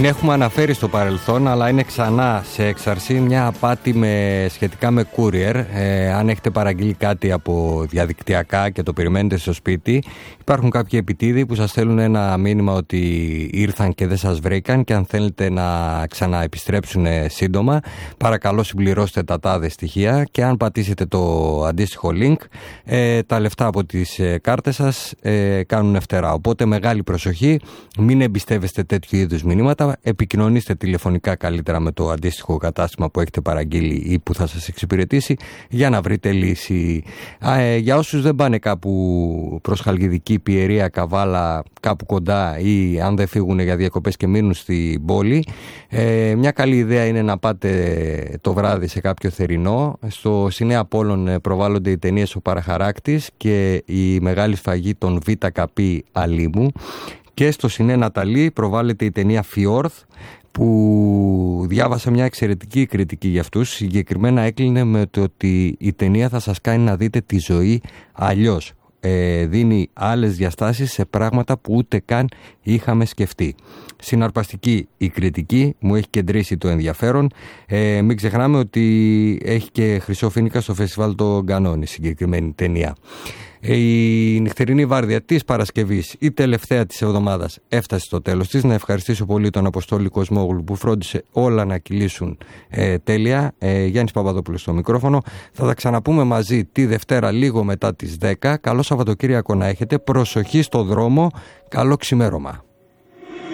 Την έχουμε αναφέρει στο παρελθόν, αλλά είναι ξανά σε έξαρση μια απάτη σχετικά με courier. Αν έχετε παραγγείλει κάτι από διαδικτυακά και το περιμένετε στο σπίτι, υπάρχουν κάποιοι επιτίδοι που σας στέλνουν ένα μήνυμα ότι ήρθαν και δεν σας βρήκαν και αν θέλετε να ξαναεπιστρέψουν σύντομα, παρακαλώ συμπληρώστε τα τάδε στοιχεία και αν πατήσετε το αντίστοιχο link, τα λεφτά από τις κάρτες σας κάνουν φτερά. Οπότε μεγάλη προσοχή, μην εμπιστεύεστε τέτοιου είδους μηνύματα, επικοινωνήστε τηλεφωνικά καλύτερα με το αντίστοιχο κατάστημα που έχετε παραγγείλει ή που θα σας εξυπηρετήσει για να βρείτε λύση. Για όσους δεν πάνε κάπου προς Χαλκιδική, Πιερία, Καβάλα, κάπου κοντά ή αν δεν φύγουν για διακοπές και μείνουν στην πόλη, μια καλή ιδέα είναι να πάτε το βράδυ σε κάποιο θερινό. Στο Σινέα Απόλλων προβάλλονται οι ταινίες «Ο Παραχαράκτης» και η μεγάλη σφαγή των ΒΚ Αλήμου. Και στο Σινέ Ναταλή προβάλλεται η ταινία «Φιόρθ», που διάβασα μια εξαιρετική κριτική για αυτούς. Συγκεκριμένα έκλεινε με το ότι η ταινία θα σας κάνει να δείτε τη ζωή αλλιώς. Δίνει άλλες διαστάσεις σε πράγματα που ούτε καν είχαμε σκεφτεί. Συναρπαστική η κριτική, μου έχει κεντρήσει το ενδιαφέρον. Μην ξεχνάμε ότι έχει και χρυσό φοίνικα στο φεστιβάλ των Κανών η συγκεκριμένη ταινία. Η νυχτερινή βάρδια της Παρασκευής, η τελευταία της εβδομάδας, έφτασε στο τέλος της. Να ευχαριστήσω πολύ τον Αποστόλη Κοσμόγλου που φρόντισε όλα να κυλήσουν τέλεια. Γιάννης Παπαδόπουλος στο μικρόφωνο. Θα τα ξαναπούμε μαζί τη Δευτέρα λίγο μετά τις 10. Καλό Σαββατοκύριακο να έχετε. Προσοχή στο δρόμο. Καλό ξημέρωμα.